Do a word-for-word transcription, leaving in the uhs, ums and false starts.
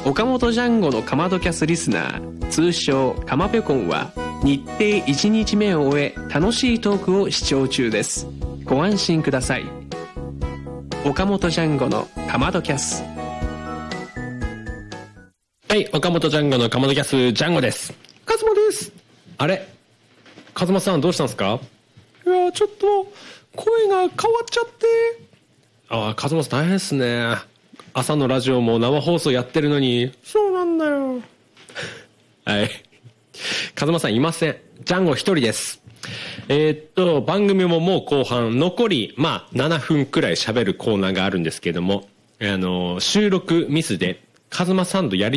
岡本ジャンゴのかまどキャスリスナー、通称かまぴょこんは日程いちにちめを終え楽しいトークを視聴中です。ご安心ください。岡本ジャンゴのかまどキャス。 はい、岡本ジャンゴのかまどキャス、ジャンゴです。カズマです。あれ、カズマさんどうしたんですか？いや、ちょっと声が変わっちゃって。ああ、カズマさん大変っすね。朝のラジオも生放送やってるのに。そうなんだよ。はい。カズマさんいません。ジャンゴ一人です。えー、っと、番組ももう後半、残り、まあ、ななふんくらい喋るコーナーがあるんですけども、あの、収録ミスで、カズマさんとやり